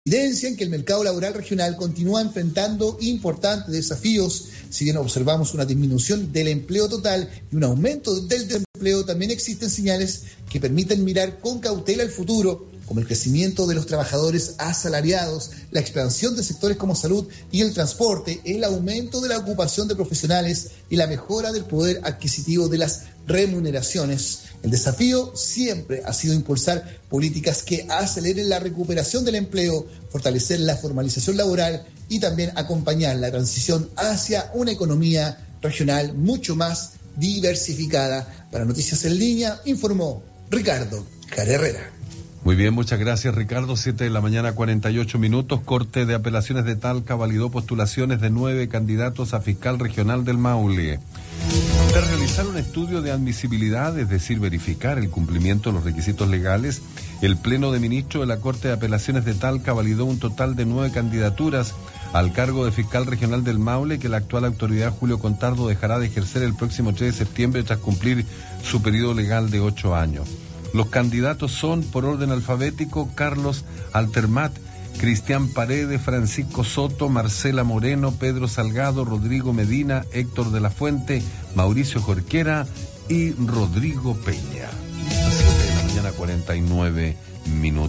evidencian que el mercado laboral regional continúa enfrentando importantes desafíos. Si bien observamos una disminución del empleo total y un aumento del desempleo, también existen señales que permiten mirar con cautela el futuro, como el crecimiento de los trabajadores asalariados, la expansión de sectores como salud y el transporte, el aumento de la ocupación de profesionales y la mejora del poder adquisitivo de las remuneraciones. El desafío siempre ha sido impulsar políticas que aceleren la recuperación del empleo, fortalecer la formalización laboral y también acompañar la transición hacia una economía regional mucho más diversificada. Para Noticias en Línea, informó Ricardo Carrera. Muy bien, muchas gracias, Ricardo. 7:48 a.m. Corte de Apelaciones de Talca validó postulaciones de 9 candidatos a fiscal regional del Maule. Tras realizar un estudio de admisibilidad, es decir, verificar el cumplimiento de los requisitos legales, el Pleno de Ministros de la Corte de Apelaciones de Talca validó un total de 9 candidaturas al cargo de fiscal regional del Maule, que la actual autoridad Julio Contardo dejará de ejercer el próximo 3 de septiembre tras cumplir su periodo legal de 8 años. Los candidatos son, por orden alfabético, Carlos Altermat, Cristian Paredes, Francisco Soto, Marcela Moreno, Pedro Salgado, Rodrigo Medina, Héctor de la Fuente, Mauricio Jorquera y Rodrigo Peña. A 7:49 a.m.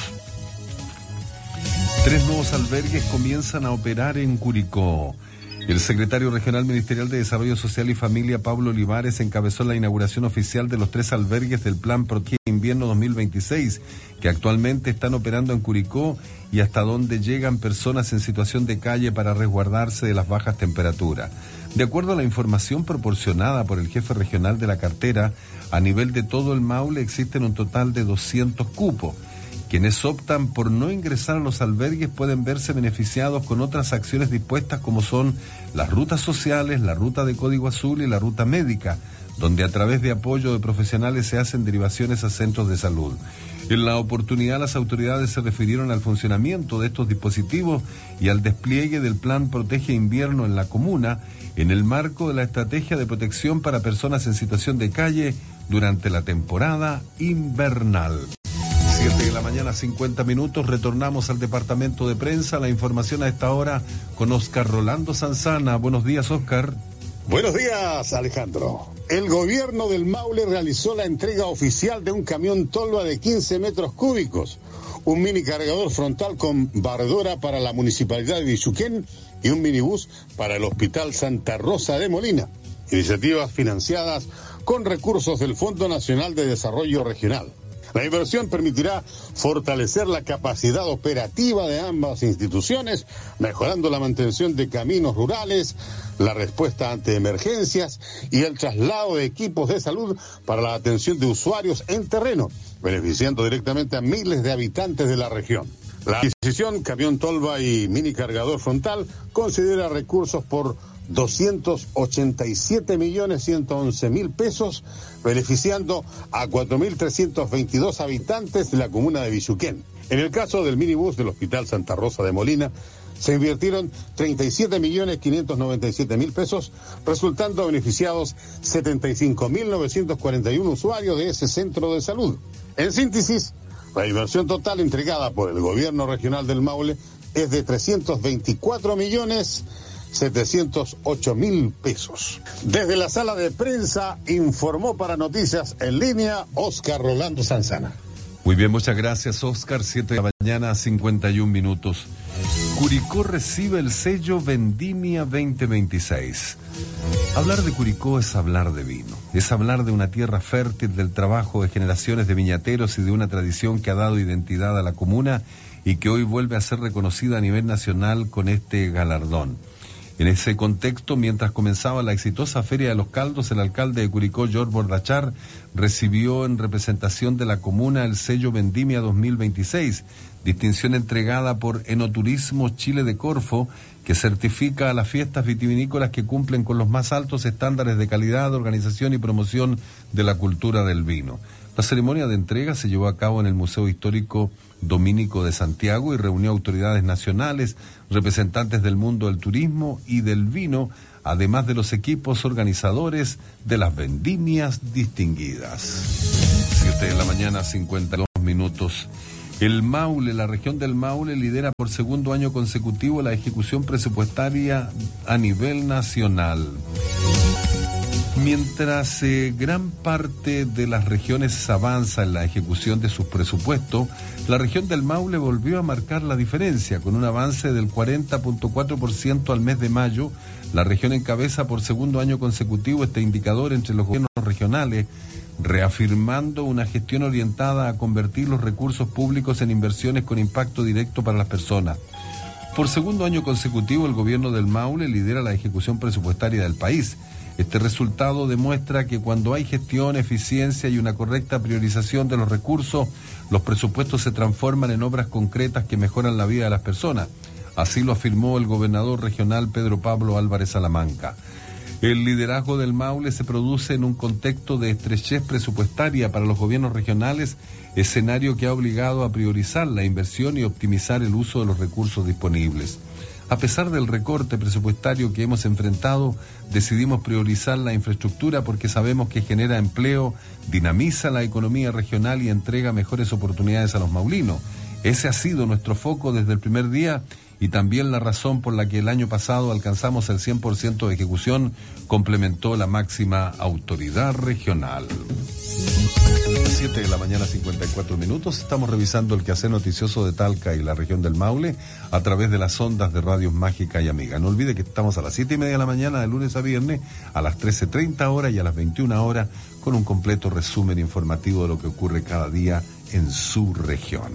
3 nuevos albergues comienzan a operar en Curicó. El secretario regional ministerial de Desarrollo Social y Familia, Pablo Olivares, encabezó la inauguración oficial de los 3 albergues del Plan Protege Invierno 2026, que actualmente están operando en Curicó y hasta donde llegan personas en situación de calle para resguardarse de las bajas temperaturas. De acuerdo a la información proporcionada por el jefe regional de la cartera, a nivel de todo el Maule existen un total de 200 cupos. Quienes optan por no ingresar a los albergues pueden verse beneficiados con otras acciones dispuestas, como son las rutas sociales, la ruta de Código Azul y la ruta médica, donde a través de apoyo de profesionales se hacen derivaciones a centros de salud. En la oportunidad, las autoridades se refirieron al funcionamiento de estos dispositivos y al despliegue del Plan Protege Invierno en la comuna, en el marco de la estrategia de protección para personas en situación de calle durante la temporada invernal. 7:50 a.m, retornamos al departamento de prensa. La información a esta hora con Oscar Rolando Sanzana. Buenos días, Oscar. Buenos días, Alejandro. El gobierno del Maule realizó la entrega oficial de un camión tolva de 15 metros cúbicos, un mini cargador frontal con bardora para la municipalidad de Villuquén y un minibús para el Hospital Santa Rosa de Molina. Iniciativas financiadas con recursos del Fondo Nacional de Desarrollo Regional. La inversión permitirá fortalecer la capacidad operativa de ambas instituciones, mejorando la mantención de caminos rurales, la respuesta ante emergencias y el traslado de equipos de salud para la atención de usuarios en terreno, beneficiando directamente a miles de habitantes de la región. La adquisición, camión tolva y mini cargador frontal, considera recursos por 287.111.000 pesos, beneficiando a 4.322 habitantes de la comuna de Villuquén. En el caso del minibús del Hospital Santa Rosa de Molina, se invirtieron 37.597.000 pesos, resultando beneficiados 75.941 usuarios de ese centro de salud. En síntesis, la inversión total entregada por el gobierno regional del Maule es de 324.708.000 pesos. Desde la sala de prensa informó para Noticias en Línea Oscar Rolando Sanzana. Muy bien, muchas gracias, Oscar. 7:51 a.m. Curicó recibe el sello Vendimia 2026. Hablar de Curicó es hablar de vino, es hablar de una tierra fértil, del trabajo de generaciones de viñateros y de una tradición que ha dado identidad a la comuna y que hoy vuelve a ser reconocida a nivel nacional con este galardón. En ese contexto, mientras comenzaba la exitosa Feria de los Caldos, el alcalde de Curicó, George Bordachar, recibió en representación de la comuna el sello Vendimia 2026, distinción entregada por Enoturismo Chile de Corfo, que certifica a las fiestas vitivinícolas que cumplen con los más altos estándares de calidad, organización y promoción de la cultura del vino. La ceremonia de entrega se llevó a cabo en el Museo Histórico Domínico de Santiago y reunió autoridades nacionales, representantes del mundo del turismo y del vino, además de los equipos organizadores de las vendimias distinguidas. 7:52 a.m. El Maule, la región del Maule, lidera por segundo año consecutivo la ejecución presupuestaria a nivel nacional. Mientras gran parte de las regiones avanza en la ejecución de sus presupuestos, la región del Maule volvió a marcar la diferencia, con un avance del 40.4% al mes de mayo. La región encabeza por segundo año consecutivo este indicador entre los gobiernos regionales, reafirmando una gestión orientada a convertir los recursos públicos en inversiones con impacto directo para las personas. Por segundo año consecutivo, el gobierno del Maule lidera la ejecución presupuestaria del país. Este resultado demuestra que cuando hay gestión, eficiencia y una correcta priorización de los recursos, los presupuestos se transforman en obras concretas que mejoran la vida de las personas. Así lo afirmó el gobernador regional Pedro Pablo Álvarez Salamanca. El liderazgo del Maule se produce en un contexto de estrechez presupuestaria para los gobiernos regionales, escenario que ha obligado a priorizar la inversión y optimizar el uso de los recursos disponibles. A pesar del recorte presupuestario que hemos enfrentado, decidimos priorizar la infraestructura porque sabemos que genera empleo, dinamiza la economía regional y entrega mejores oportunidades a los maulinos. Ese ha sido nuestro foco desde el primer día y también la razón por la que el año pasado alcanzamos el 100% de ejecución, complementó la máxima autoridad regional. 7 de la mañana, 54 minutos. Estamos revisando el quehacer noticioso de Talca y la región del Maule a través de las ondas de Radios Mágica y Amiga. No olvide que estamos a las 7:30 de la mañana de lunes a viernes, a las 13:30 horas y a las 21 horas con un completo resumen informativo de lo que ocurre cada día en su región.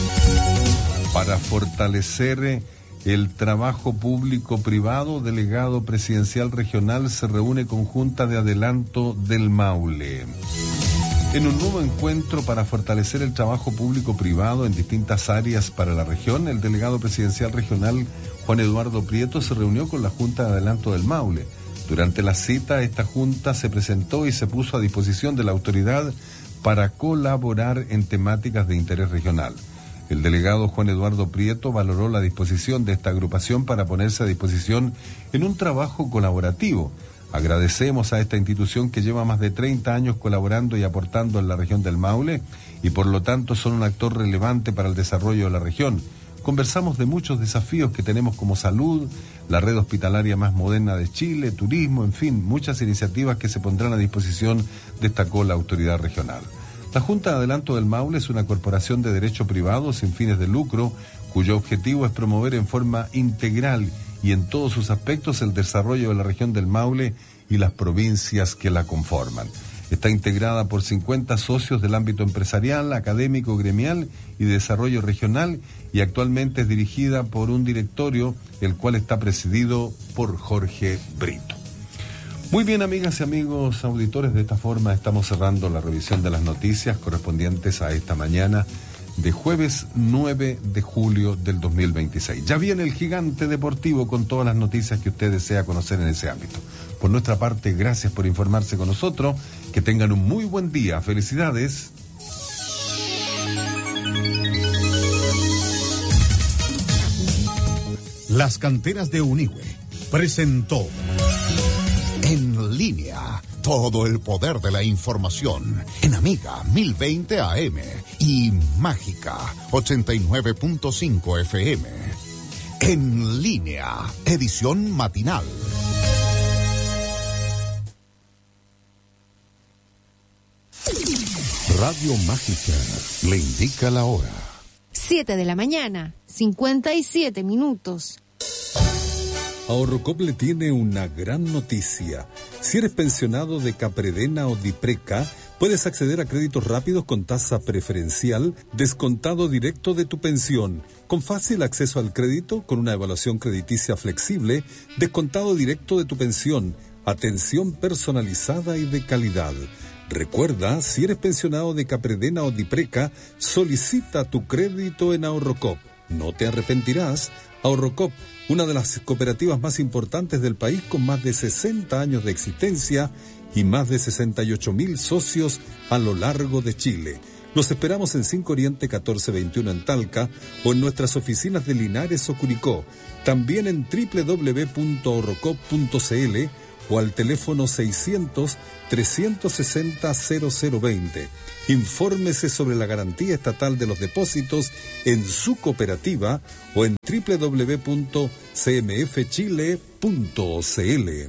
Para fortalecer el trabajo público-privado, delegado presidencial regional se reúne con Junta de Adelanto del Maule. En un nuevo encuentro para fortalecer el trabajo público-privado en distintas áreas para la región, el delegado presidencial regional Juan Eduardo Prieto se reunió con la Junta de Adelanto del Maule. Durante la cita, esta junta se presentó y se puso a disposición de la autoridad para colaborar en temáticas de interés regional. El delegado Juan Eduardo Prieto valoró la disposición de esta agrupación para ponerse a disposición en un trabajo colaborativo. Agradecemos a esta institución que lleva más de 30 años colaborando y aportando en la región del Maule y por lo tanto son un actor relevante para el desarrollo de la región. Conversamos de muchos desafíos que tenemos como salud, la red hospitalaria más moderna de Chile, turismo, en fin, muchas iniciativas que se pondrán a disposición, destacó la autoridad regional. La Junta de Adelanto del Maule es una corporación de derecho privado sin fines de lucro, cuyo objetivo es promover en forma integral y en todos sus aspectos el desarrollo de la región del Maule y las provincias que la conforman. Está integrada por 50 socios del ámbito empresarial, académico, gremial y de desarrollo regional y actualmente es dirigida por un directorio, el cual está presidido por Jorge Brito. Muy bien, amigas y amigos auditores, de esta forma estamos cerrando la revisión de las noticias correspondientes a esta mañana de jueves 9 de julio del 2026. Ya viene el gigante deportivo con todas las noticias que usted desea conocer en ese ámbito. Por nuestra parte, gracias por informarse con nosotros. Que tengan un muy buen día. Felicidades. Las canteras de Unihue presentó En Línea, todo el poder de la información en Amiga 1020 AM y Mágica 89.5 FM. En Línea, edición matinal. Radio Mágica le indica la hora. 7 de la mañana, 57 minutos. Ahorrocop le tiene una gran noticia. Si eres pensionado de Capredena o Dipreca, puedes acceder a créditos rápidos con tasa preferencial, descontado directo de tu pensión, con fácil acceso al crédito, con una evaluación crediticia flexible, descontado directo de tu pensión, atención personalizada y de calidad. Recuerda, si eres pensionado de Capredena o Dipreca, solicita tu crédito en Ahorrocop. No te arrepentirás. Ahorrocop, una de las cooperativas más importantes del país con más de 60 años de existencia y más de 68,000 socios a lo largo de Chile. Los esperamos en 5 Oriente 1421 en Talca o en nuestras oficinas de Linares o Curicó. También en www.ahorrocop.cl o al teléfono 600-360-0020. Infórmese sobre la garantía estatal de los depósitos en su cooperativa o en www.cmfchile.cl.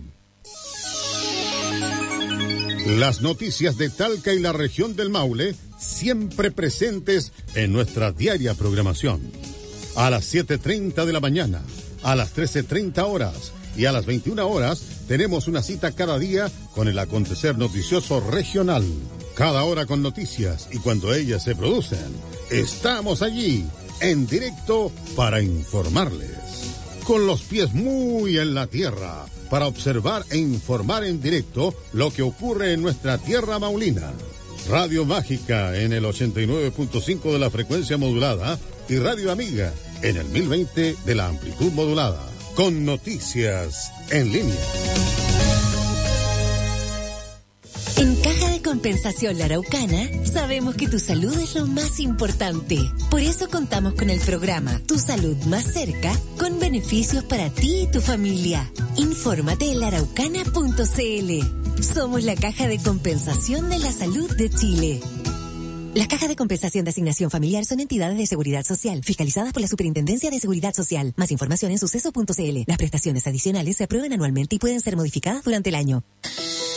Las noticias de Talca y la región del Maule siempre presentes en nuestra diaria programación. A las 7:30 de la mañana, a las 13:30 horas y a las 21 horas tenemos una cita cada día con el acontecer noticioso regional. Cada hora con noticias y cuando ellas se producen, estamos allí, en directo, para informarles. Con los pies muy en la tierra, para observar e informar en directo lo que ocurre en nuestra tierra maulina. Radio Mágica en el 89.5 de la frecuencia modulada y Radio Amiga en el 1020 de la amplitud modulada. Con noticias en línea. En Caja de Compensación La Araucana, sabemos que tu salud es lo más importante. Por eso contamos con el programa Tu Salud Más Cerca, con beneficios para ti y tu familia. Infórmate en laaraucana.cl. Somos la Caja de Compensación de la Salud de Chile. Las cajas de compensación de asignación familiar son entidades de seguridad social, fiscalizadas por la Superintendencia de Seguridad Social. Más información en suceso.cl. Las prestaciones adicionales se aprueban anualmente y pueden ser modificadas durante el año.